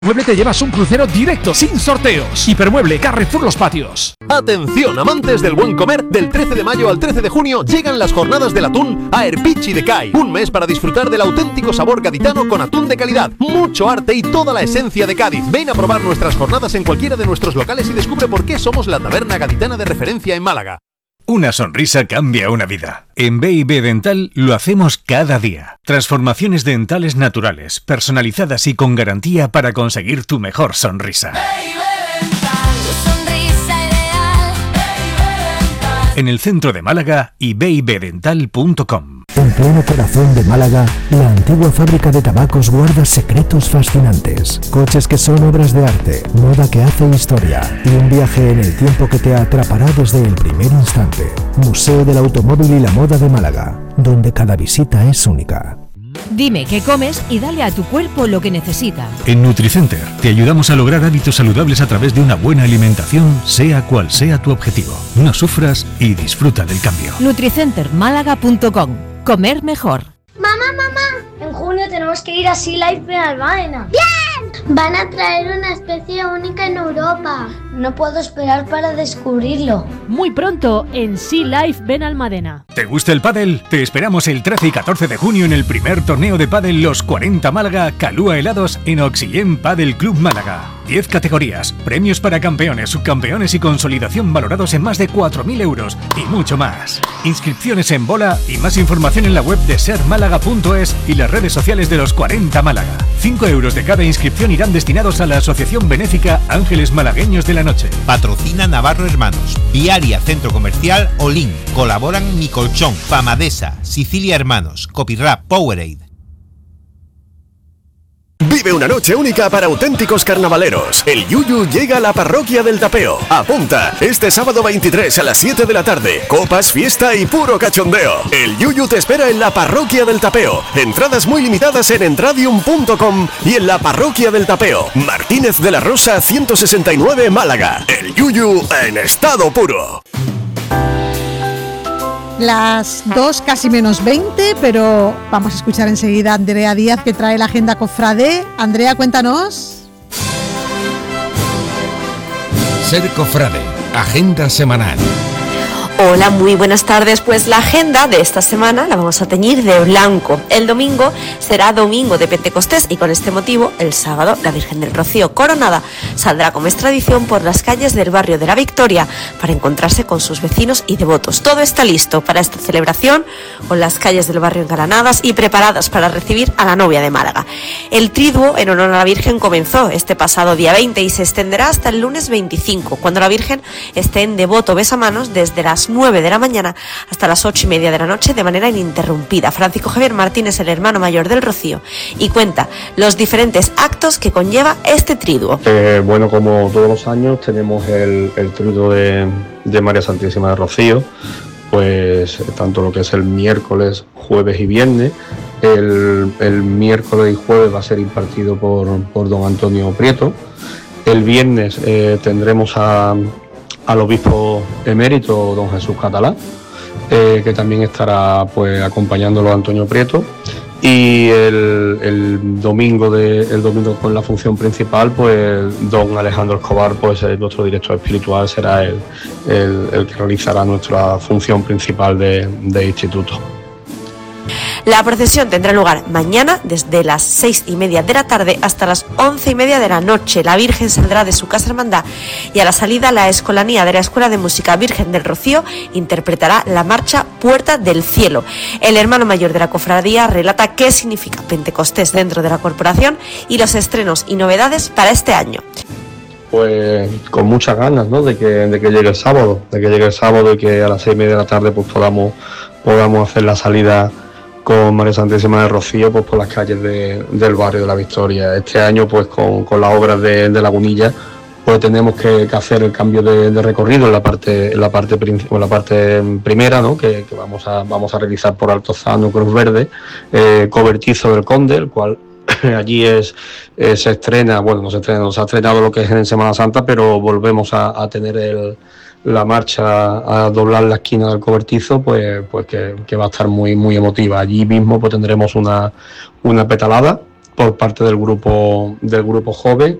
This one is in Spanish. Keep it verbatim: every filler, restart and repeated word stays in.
Hipermueble te llevas un crucero directo, sin sorteos. Hipermueble, Carrefour Los Patios. Atención, amantes del buen comer, del trece de mayo al trece de junio llegan las jornadas del atún a Erpichi de Cai. Un mes para disfrutar del auténtico sabor gaditano con atún de calidad, mucho arte y toda la esencia de Cádiz. Ven a probar nuestras jornadas en cualquiera de nuestros locales y descubre por qué somos la taberna gaditana de referencia en Málaga. Una sonrisa cambia una vida. En B y B Dental lo hacemos cada día. Transformaciones dentales naturales, personalizadas y con garantía para conseguir tu mejor sonrisa. En el centro de Málaga y b y b dental punto com. En pleno corazón de Málaga, la antigua fábrica de tabacos guarda secretos fascinantes, coches que son obras de arte, moda que hace historia y un viaje en el tiempo que te atrapará desde el primer instante. Museo del Automóvil y la Moda de Málaga, donde cada visita es única. Dime qué comes y dale a tu cuerpo lo que necesita. En Nutricenter te ayudamos a lograr hábitos saludables a través de una buena alimentación, sea cual sea tu objetivo. No sufras y disfruta del cambio. Nutricenter málaga punto com. Comer mejor. Mamá, mamá, en junio tenemos que ir a Sea Life Benalmádena. ¡Bien! Van a traer una especie única en Europa. No puedo esperar para descubrirlo. Muy pronto en Sea Life Benalmádena. ¿Te gusta el pádel? Te esperamos el trece y catorce de junio en el primer torneo de pádel Los cuarenta Málaga Calúa Helados en Oxillén Pádel Club Málaga. diez categorías, premios para campeones, subcampeones y consolidación valorados en más de cuatro mil euros y mucho más. Inscripciones en bola y más información en la web de ser málaga punto es y las redes sociales de Los cuarenta Málaga. cinco euros de cada inscripción irán destinados a la Asociación Benéfica Ángeles Malagueños de la Noche. Patrocina Navarro Hermanos, Viaria Centro Comercial Olin. Colaboran Mi Colchón, Famadesa, Sicilia Hermanos, Copyrap, Powerade. Vive una noche única para auténticos carnavaleros. El Yuyu llega a la parroquia del Tapeo. Apunta, este sábado veintitrés a las siete de la tarde. Copas, fiesta y puro cachondeo. El Yuyu te espera en la parroquia del Tapeo. Entradas muy limitadas en entradium punto com y en la parroquia del Tapeo. Martínez de la Rosa ciento sesenta y nueve Málaga. El Yuyu en estado puro. Las dos casi menos veinte, pero vamos a escuchar enseguida a Andrea Díaz que trae la agenda cofrade. Andrea, cuéntanos. Ser Cofrade, agenda semanal. Hola, muy buenas tardes. Pues la agenda de esta semana la vamos a teñir de blanco. El domingo será domingo de Pentecostés y con este motivo, el sábado, la Virgen del Rocío coronada saldrá como es tradición por las calles del barrio de la Victoria para encontrarse con sus vecinos y devotos. Todo está listo para esta celebración, con las calles del barrio engalanadas y preparadas para recibir a la novia de Málaga. El triduo en honor a la Virgen comenzó este pasado día veinte y se extenderá hasta el lunes veinticinco, cuando la Virgen esté en devoto besamanos desde las nueve de la mañana hasta las ocho y media de la noche de manera ininterrumpida. Francisco Javier Martínez, el hermano mayor del Rocío, y cuenta los diferentes actos que conlleva este triduo. Eh, bueno, como todos los años tenemos el, el triduo de, de María Santísima del Rocío, pues tanto lo que es el miércoles, jueves y viernes. El, el miércoles y jueves va a ser impartido por, por don Antonio Prieto. El viernes eh, tendremos a al obispo emérito don Jesús Catalá, eh, que también estará pues acompañándolo a Antonio Prieto, y el, el domingo de el domingo con la función principal pues don Alejandro Escobar, pues eh, nuestro director espiritual, será el, el, el que realizará nuestra función principal de, de instituto. La procesión tendrá lugar mañana desde las seis y media de la tarde hasta las once y media de la noche. La Virgen saldrá de su casa hermandad y a la salida la escolanía de la Escuela de Música Virgen del Rocío interpretará la marcha Puerta del Cielo. El hermano mayor de la cofradía relata qué significa Pentecostés dentro de la corporación y los estrenos y novedades para este año. Pues con muchas ganas, ¿no?, de que, de que llegue el sábado, de que llegue el sábado y que a las seis y media de la tarde pues podamos, podamos hacer la salida con María Santísima del Rocío pues por las calles de, del barrio de la Victoria. Este año pues con, con las obras de, de Lagunilla pues tenemos que, que hacer el cambio de, de recorrido en la parte en la parte en la parte primera, ¿no?, que, que vamos a vamos a realizar por Altozano, Cruz Verde, eh, Cobertizo del Conde, el cual allí es eh, se estrena, bueno, no se estrena, no se ha estrenado lo que es en Semana Santa, pero volvemos a, a tener el la marcha a doblar la esquina del Cobertizo, pues, pues que, que va a estar muy, muy emotiva. Allí mismo pues tendremos una, una petalada por parte del grupo del grupo joven